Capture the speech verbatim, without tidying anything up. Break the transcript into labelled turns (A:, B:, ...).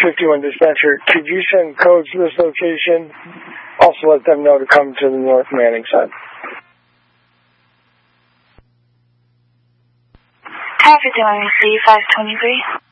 A: fifty-one dispenser. Could you send codes to this location? Also let them know to come to the North Manning side.
B: Car fifty-one, C five twenty-three.